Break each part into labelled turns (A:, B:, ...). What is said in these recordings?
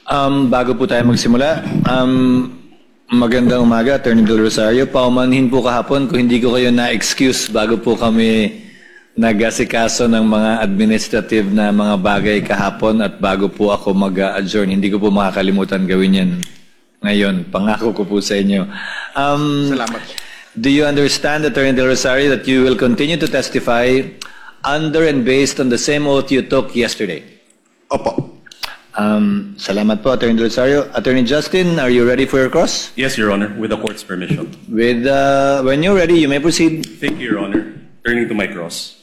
A: Bago po tayo magsimula, magandang umaga, Attorney Del Rosario. Paumanhin po kahapon kung hindi ko kayo na-excuse bago po kami nag-asikaso ng mga administrative na mga bagay kahapon at bago po ako mag-adjourn. Hindi ko po makakalimutan gawin yan ngayon. Pangako ko po sa inyo.
B: Salamat.
A: Do you understand, Attorney Del Rosario, that you will continue to testify under and based on the same oath you took yesterday?
B: Opo.
A: Salamat po, Attorney Del Rosario. Attorney Justin, are you ready for your cross?
C: Yes, Your Honor, with the court's permission.
A: When you're ready, you may proceed.
C: Thank you, Your Honor. Turning to my cross.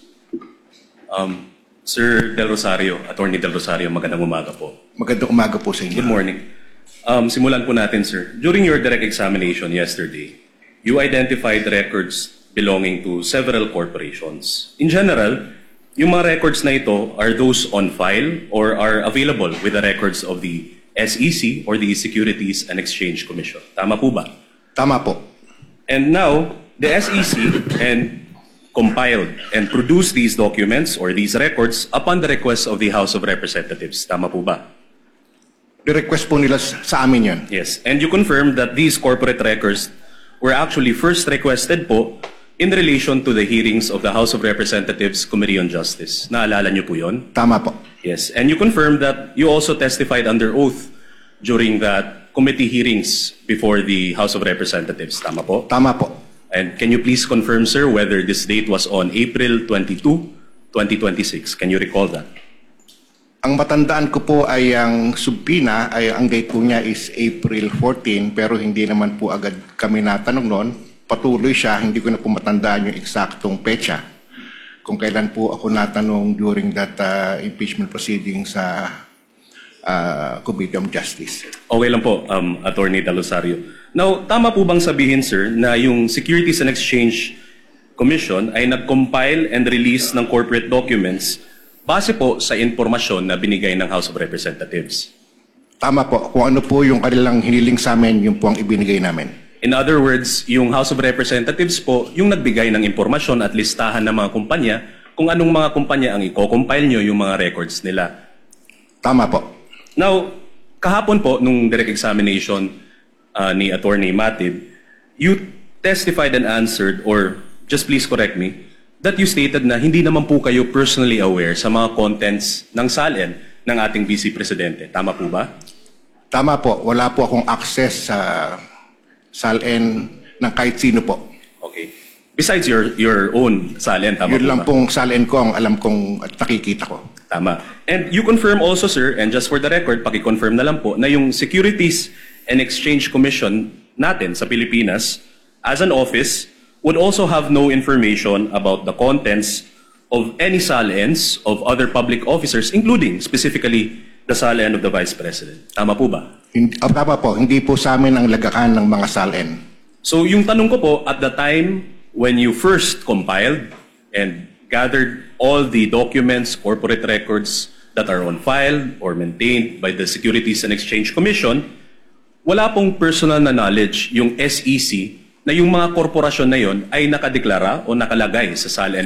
C: Sir Del Rosario, Attorney Del Rosario, magandang umaga po.
B: Magandang umaga po sa inyo.
C: Good morning. Simulan po natin, sir. During your direct examination yesterday, you identified records belonging to several corporations. In general, yung mga records na ito are those on file or are available with the records of the SEC or the Securities and Exchange Commission. Tama po ba?
B: Tama po.
C: And now, the SEC compiled and produced these documents or these records upon the request of the House of Representatives. Tama po ba?
B: I-request po nila sa amin yun.
C: Yes. And you confirmed that these corporate records were actually first requested po in relation to the hearings of the House of Representatives Committee on Justice. Naalala niyo po yun?
B: Tama po.
C: Yes. And you confirmed that you also testified under oath during that committee hearings before the House of Representatives. Tama po?
B: Tama po.
C: And can you please confirm, sir, whether this date was on April 22, 2026? Can you recall that?
B: Ang matandaan ko po ay ang subpina, ay ang date po niya is April 14, pero hindi naman po agad kami natanong noon. Patuloy siya, hindi ko na po matandaan yung eksaktong petsa kung kailan po ako natanong during that impeachment proceeding sa Committee on Justice.
C: Okay lang po, Attorney Del Rosario. Now, tama po bang sabihin, sir, na yung Securities and Exchange Commission ay nag-compile and release ng corporate documents base po sa impormasyon na binigay ng House of Representatives?
B: Tama po. Kung ano po yung kanilang hiniling sa amin, yung po ang ibinigay namin.
C: In other words, yung House of Representatives po, yung nagbigay ng impormasyon at listahan ng mga kumpanya, kung anong mga kumpanya ang i-compile nyo yung mga records nila.
B: Tama po.
C: Now, kahapon po, nung direct examination ni Attorney Matib, you testified and answered, or just please correct me, that you stated na hindi naman po kayo personally aware sa mga contents ng SALN ng ating Vice Presidente. Tama po ba?
B: Tama po. Wala po akong access sa SALN ng kahit sino po.
C: Okay. Besides your own SALN, tama
B: Yun
C: po
B: lang
C: ba?
B: pong SALN ko ang alam kong at nakikita ko.
C: Tama. And you confirm also, sir, and just for the record, paki-confirm na lang po, na yung Securities and Exchange Commission natin sa Pilipinas, as an office, would also have no information about the contents of any SALNs of other public officers, including specifically the SALN of the Vice President. Tama po ba?
B: Tama po. Hindi po sa amin ang lagakan ng mga SALN.
C: So yung tanong ko po, at the time when you first compiled and gathered all the documents, corporate records that are on file or maintained by the Securities and Exchange Commission, wala pong personal na knowledge yung SEC na yung mga korporasyon na yon ay nakadeklara o nakalagay sa SALN